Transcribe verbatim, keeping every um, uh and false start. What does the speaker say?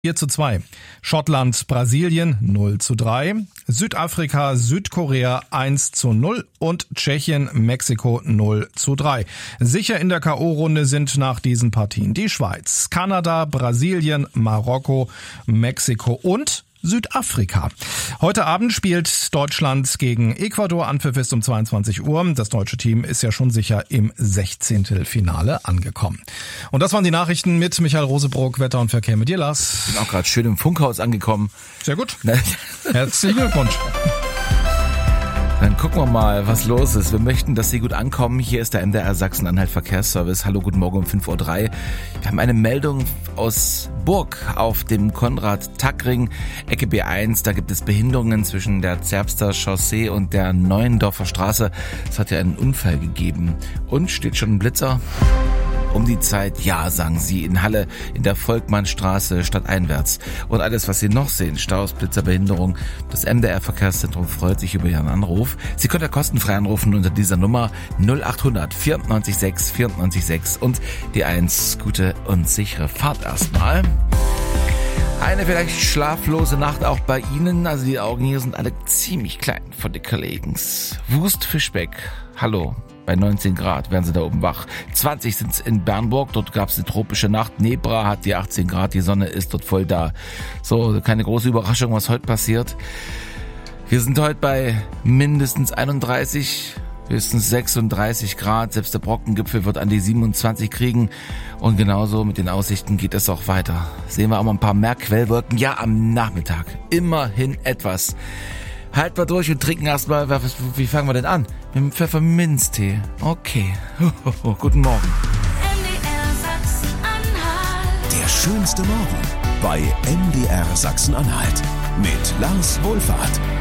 vier zu zwei. Schottland, Brasilien null zu drei. Südafrika, Südkorea eins zu null und Tschechien, Mexiko null zu drei. Sicher in der K O-Runde sind nach diesen Partien die Schweiz, Kanada, Brasilien, Marokko, Mexiko und Südafrika. Heute Abend spielt Deutschland gegen Ecuador. Anpfiff ist um zweiundzwanzig Uhr. Das deutsche Team ist ja schon sicher im Sechzehntelfinale angekommen. Und das waren die Nachrichten mit Michael Rosebrock, Wetter und Verkehr mit dir, Lars. Ich bin auch gerade schön im Funkhaus angekommen. Sehr gut. Herzlichen Glückwunsch. Dann gucken wir mal, was los ist. Wir möchten, dass Sie gut ankommen. Hier ist der M D R Sachsen-Anhalt Verkehrsservice. Hallo, guten Morgen um fünf Uhr drei. Wir haben eine Meldung aus Burg auf dem Konrad-Tack-Ring, Ecke B eins. Da gibt es Behinderungen zwischen der Zerbster Chaussee und der Neuendorfer Straße. Es hat ja einen Unfall gegeben. Und steht schon ein Blitzer? Um die Zeit, ja, sagen Sie, in Halle, in der Volkmannstraße, stadteinwärts. Und alles, was Sie noch sehen, Staus, Blitzer, Behinderung, das M D R Verkehrszentrum freut sich über Ihren Anruf. Sie können ja kostenfrei anrufen unter dieser Nummer null acht hundert vierundneunzig sechs vierundneunzig sechs und die eins. Gute und sichere Fahrt erstmal. Eine vielleicht schlaflose Nacht auch bei Ihnen. Also die Augen hier sind alle ziemlich klein von den Kollegen. Wust Fischbeck, hallo. Bei neunzehn Grad werden Sie da oben wach. zwanzig sind es in Bernburg, dort gab es eine tropische Nacht. Nebra hat die achtzehn Grad, die Sonne ist dort voll da. So, keine große Überraschung, was heute passiert. Wir sind heute bei mindestens einunddreißig, höchstens sechsunddreißig Grad. Selbst der Brockengipfel wird an die siebenundzwanzig kriegen. Und genauso mit den Aussichten geht es auch weiter. Sehen wir auch mal ein paar mehr Quellwolken. Ja, am Nachmittag. Immerhin etwas. Halten wir durch und trinken erstmal, wie fangen wir denn an? Mit dem Pfefferminztee. Okay. Guten Morgen. M D R Sachsen-Anhalt. Der schönste Morgen bei M D R Sachsen-Anhalt mit Lars Wohlfahrt.